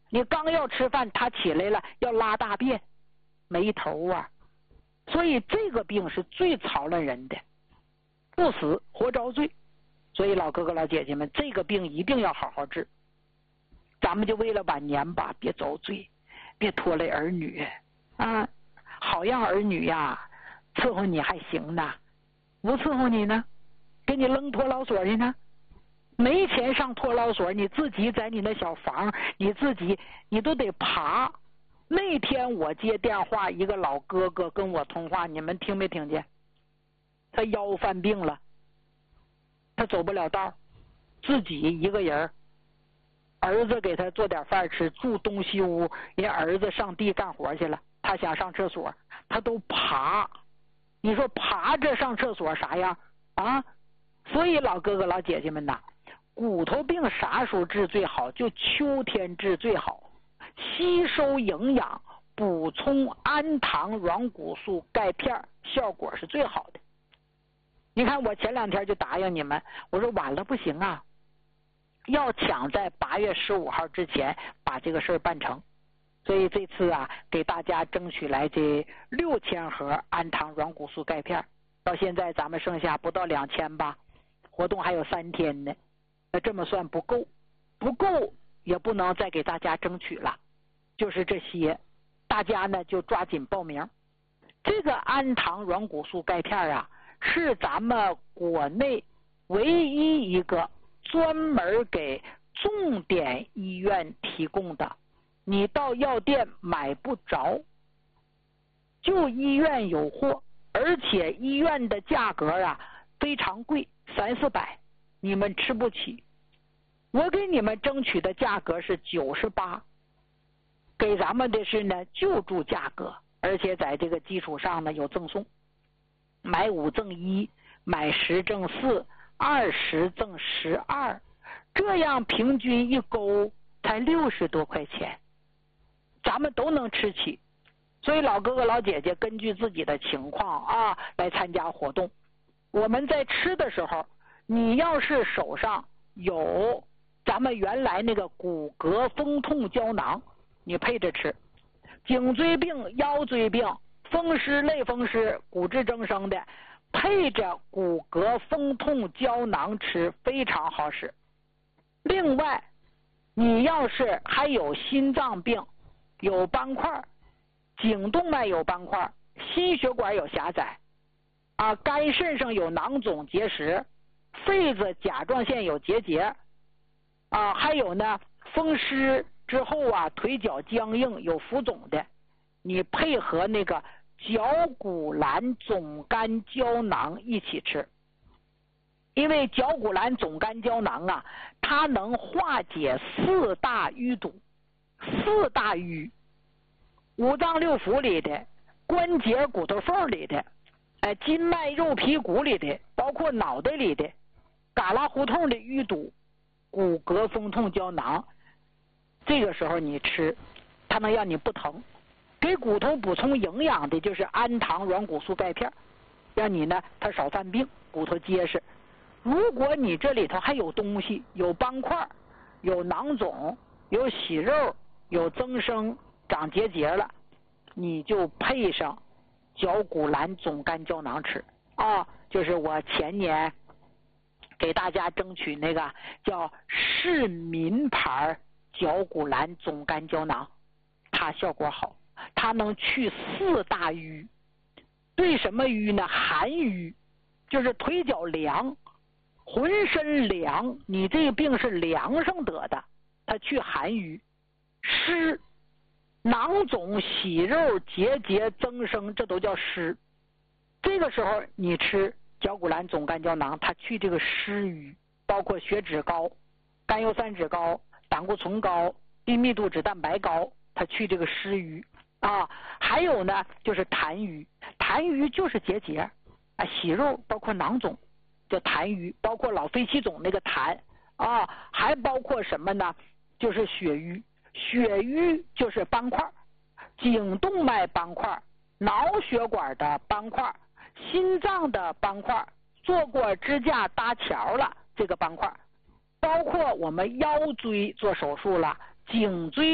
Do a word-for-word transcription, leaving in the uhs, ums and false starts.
你刚要吃饭，他起来了要拉大便，没头啊。所以这个病是最操了人的，不死活遭罪。所以老哥哥老姐姐们，这个病一定要好好治。咱们就为了晚年吧，别遭罪，别拖累儿女啊！好让儿女呀伺候你还行呢，不伺候你呢，给你扔托老所去呢。没钱上托老所，你自己在你那小房，你自己你都得爬。那天我接电话，一个老哥哥跟我通话，你们听没听见？他腰犯病了，他走不了道，自己一个人，儿子给他做点饭吃，住东西屋，人儿子上地干活去了，他想上厕所，他都爬。你说爬着上厕所啥样啊？所以老哥哥老姐姐们呐，骨头病啥时候治最好？就秋天治最好，吸收营养，补充氨糖、软骨素、钙片，效果是最好的。你看我前两天就答应你们，我说晚了不行啊，要抢在八月十五号之前把这个事儿办成。所以这次啊，给大家争取来这六千盒氨糖、软骨素、钙片，到现在咱们剩下不到两千吧，活动还有三天呢。那这么算不够，不够也不能再给大家争取了。就是这些，大家呢就抓紧报名。这个氨糖、软骨素、钙片啊，是咱们国内唯一一个专门给重点医院提供的，你到药店买不着，就医院有货，而且医院的价格啊非常贵，三四百，你们吃不起。我给你们争取的价格是九十八，给咱们的是呢救助价格，而且在这个基础上呢有赠送，买五赠一，买十赠四，二十赠十二，这样平均一勾才六十多块钱，咱们都能吃起。所以老哥哥老姐姐根据自己的情况啊来参加活动。我们在吃的时候，你要是手上有咱们原来那个骨骼风痛胶囊，你配着吃。颈椎病、腰椎病、风湿、类风湿、骨质增生的，配着骨骼风痛胶囊吃，非常好使。另外，你要是还有心脏病，有斑块，颈动脉有斑块，心血管有狭窄啊，肝肾上有囊肿结石，肺子甲状腺有结节啊，还有呢风湿之后啊腿脚僵硬有浮肿的，你配合那个绞股蓝总肝胶囊一起吃。因为绞股蓝总肝胶囊啊，它能化解四大淤堵。四大淤，五脏六腑里的，关节骨头缝里的，哎，筋脉肉皮骨里的，包括脑袋里的旮旯胡同的淤堵，骨骼风痛胶囊，这个时候你吃，它能让你不疼。给骨头补充营养的就是氨糖、软骨素、钙片，让你呢它少犯病，骨头结实。如果你这里头还有东西，有斑块，有囊肿，有息肉，有增生，长结节了，你就配上绞股蓝总肝胶囊吃啊！就是我前年给大家争取那个叫市民牌绞股蓝总肝胶囊，它效果好，它能去四大淤。对什么淤呢？寒瘀，就是腿脚凉，浑身凉，你这个病是凉上得的，它去寒瘀。湿，囊肿、息肉、结节、增生，这都叫湿。这个时候你吃绞股蓝总肝胶囊，它去这个湿瘀，包括血脂高、甘油三酯高、胆固醇高、低密度脂蛋白高，它去这个湿瘀啊。还有呢就是痰瘀，痰瘀就是结节啊，息肉包括囊肿叫痰瘀，包括老肺气肿那个痰啊，还包括什么呢？就是血瘀。血瘀就是斑块，颈动脉斑块、脑血管的斑块、心脏的斑块，做过支架搭桥了这个斑块，包括我们腰椎做手术了，颈椎